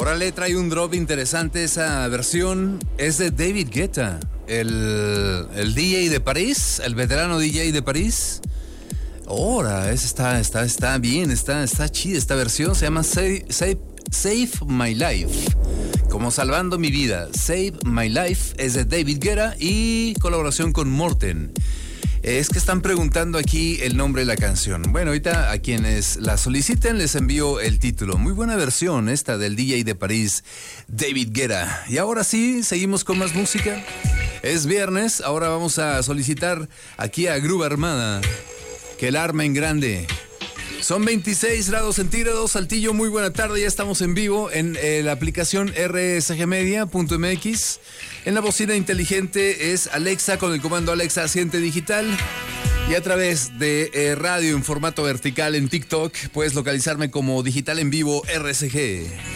Órale, trae un drop interesante. Esa versión es de David Guetta, el DJ de París, el veterano DJ de París. Ahora, está bien, está chida esta versión. Se llama Save My Life, como salvando mi vida. Save My Life es de David Guetta y colaboración con Morten. Es que están preguntando aquí el nombre de la canción. Bueno, ahorita a quienes la soliciten les envío el título. Muy buena versión esta del DJ de París, David Guetta. Y ahora sí, seguimos con más música. Es viernes, ahora vamos a solicitar aquí a Gruba Armada que la arma en grande. Son 26 grados centígrados, Saltillo, muy buena tarde, ya estamos en vivo en la aplicación rsgmedia.mx. En la bocina inteligente es Alexa con el comando Alexa Asiente Digital. Y a través de radio en formato vertical en TikTok puedes localizarme como Digital en Vivo RSG.